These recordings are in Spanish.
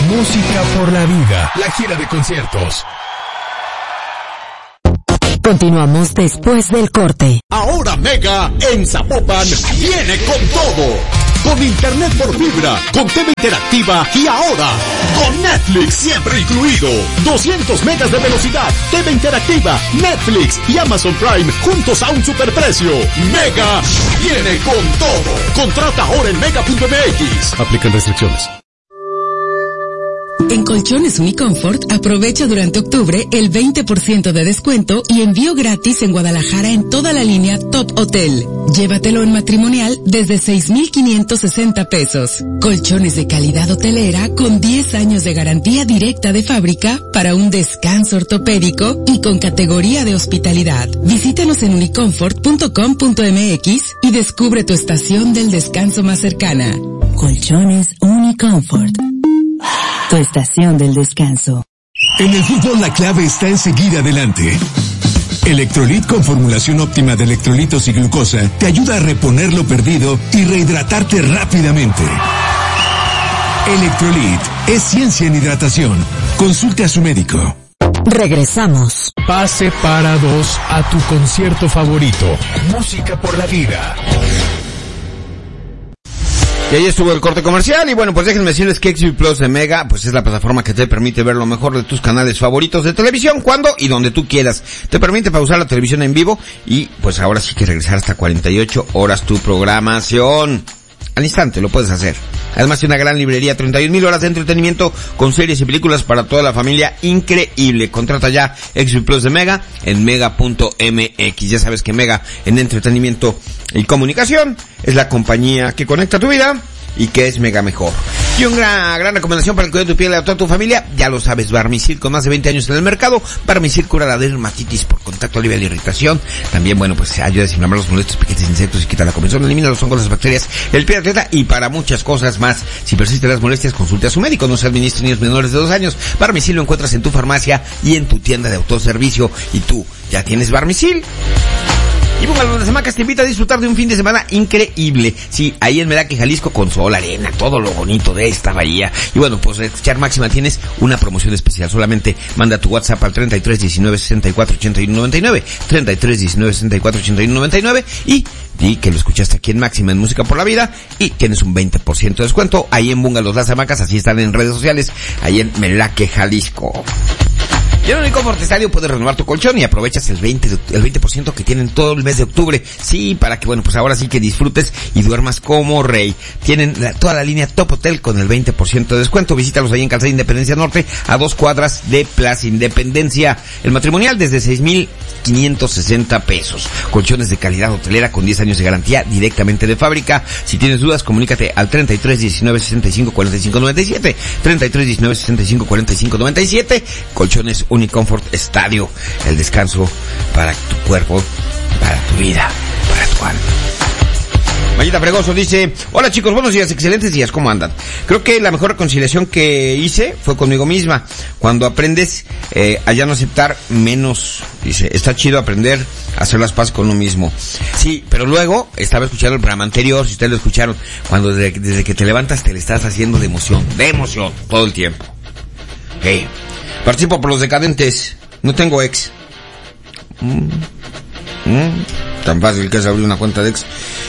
Música por la vida, la gira de conciertos. Continuamos después del corte. Ahora Mega en Zapopan viene con todo. Con internet por fibra, con TV interactiva y ahora con Netflix siempre incluido. 200 megas de velocidad, TV interactiva, Netflix y Amazon Prime juntos a un superprecio. Mega viene con todo. Contrata ahora en mega.mx. Aplican restricciones. En Colchones Uniconfort aprovecha durante octubre el 20% de descuento y envío gratis en Guadalajara en toda la línea Top Hotel. Llévatelo en matrimonial desde 6,560 pesos. Colchones de calidad hotelera con 10 años de garantía directa de fábrica para un descanso ortopédico y con categoría de hospitalidad. Visítanos en uniconfort.com.mx y descubre tu estación del descanso más cercana. Colchones Uniconfort. Tu estación del descanso. En el fútbol la clave está en seguir adelante. Electrolit con formulación óptima de electrolitos y glucosa te ayuda a reponer lo perdido y rehidratarte rápidamente. Electrolit es ciencia en hidratación. Consulte a su médico. Regresamos. Pase para dos a tu concierto favorito. Música por la vida. Y ahí estuvo el corte comercial y bueno, pues déjenme decirles que XV Plus de Mega pues es la plataforma que te permite ver lo mejor de tus canales favoritos de televisión cuando y donde tú quieras. Te permite pausar la televisión en vivo y pues ahora sí que regresar hasta 48 horas tu programación. Al instante lo puedes hacer. Además tiene una gran librería, 31,000 horas de entretenimiento con series y películas para toda la familia. Increíble. Contrata ya XV Plus de Mega en mega.mx. Ya sabes que Mega en entretenimiento y comunicación es la compañía que conecta tu vida y que es Mega mejor. Y una gran recomendación para el cuidado de tu piel y de toda tu familia, ya lo sabes, Barmisil, con más de 20 años en el mercado. Barmisil cura la dermatitis por contacto, alivia la irritación. También, bueno, pues ayuda a desinflamar los molestos piquetes, insectos y quita la comezón, elimina los hongos, las bacterias, el pie atleta y para muchas cosas más. Si persisten las molestias, consulte a su médico, no se administre niños menores de 2 años. Barmisil lo encuentras en tu farmacia y en tu tienda de autoservicio. Y tú, ¿ya tienes Barmisil? Y Bungalows Las Hamacas te invita a disfrutar de un fin de semana increíble. Sí, ahí en Meraque, Jalisco, con sol, arena, todo lo bonito de esta bahía. Y bueno, pues en Escuchar Máxima tienes una promoción especial. Solamente manda tu WhatsApp al 33 19 64 81 99, 33 19 64 81 99 y di que lo escuchaste aquí en Máxima en Música por la Vida y tienes un 20% de descuento ahí en Bungalows Las Hamacas. Así están en redes sociales, ahí en Meraque, Jalisco. Y en Uniconfort Estadio puedes renovar tu colchón y aprovechas el 20% que tienen todo el mes de octubre. Sí, para que, bueno, pues ahora sí que disfrutes y duermas como rey. Tienen toda la línea Top Hotel con el 20% de descuento. Visítalos ahí en Calzada Independencia Norte, a 2 cuadras de Plaza Independencia. El matrimonial desde 6,560 pesos. Colchones de calidad hotelera con 10 años de garantía directamente de fábrica. Si tienes dudas, comunícate al 33 19 65 45 97, 33 19 65 45 97. Colchones Uniconfort Estadio, el descanso para tu cuerpo, para tu vida, para tu alma. Mayita Fregoso dice: hola chicos, buenos días, excelentes días, ¿cómo andan? Creo que la mejor reconciliación que hice fue conmigo misma. Cuando aprendes a ya no aceptar menos, dice, está chido aprender a hacer las paces con uno mismo. Sí, pero luego, estaba escuchando el programa anterior, si ustedes lo escucharon, cuando desde que te levantas te le estás haciendo de emoción, todo el tiempo. Hey. Participo por los decadentes. No tengo ex. Tan fácil que es abrir una cuenta de ex.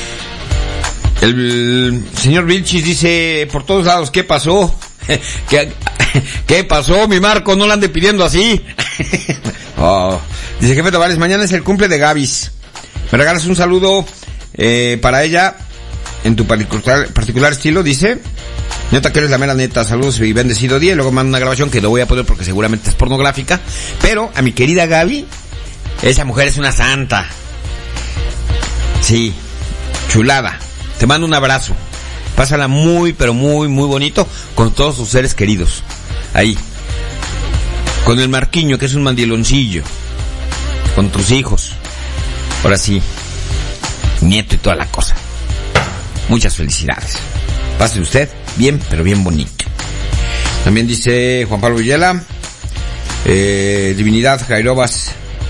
El señor Vilchis dice por todos lados, ¿qué pasó? ¿Qué pasó, mi Marco? No la ande pidiendo así. Dice Jefe Tavares, mañana es el cumple de Gavis. ¿Me regalas un saludo para ella en tu particular estilo? Dice... Neta que eres la mera neta, saludos y bendecido día. Y luego mando una grabación que no voy a poner porque seguramente es pornográfica. Pero a mi querida Gaby, esa mujer es una santa. Sí, chulada. Te mando un abrazo. Pásala muy, pero muy, muy bonito con todos tus seres queridos. Ahí. Con el Marquiño, que es un mandiloncillo. Con tus hijos. Ahora sí. Nieto y toda la cosa. Muchas felicidades. Pase usted bien, pero bien bonito. También dice Juan Pablo Villela, Divinidad Jairobas,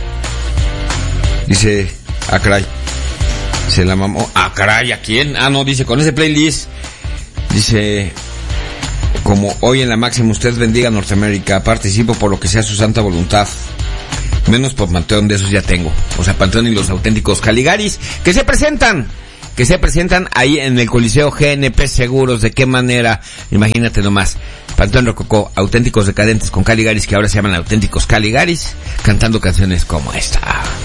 dice, caray, se la mamó, caray, ¿a quién? No, dice, con ese playlist, dice, como hoy en la máxima usted bendiga Norteamérica, participo por lo que sea su santa voluntad. Menos por Panteón, de esos ya tengo. O sea, Panteón y los auténticos Caligaris, que se presentan ahí en el Coliseo GNP Seguros. ¿De qué manera? Imagínate nomás. Panteón Rococó, auténticos decadentes con Caligaris, que ahora se llaman auténticos Caligaris, cantando canciones como esta.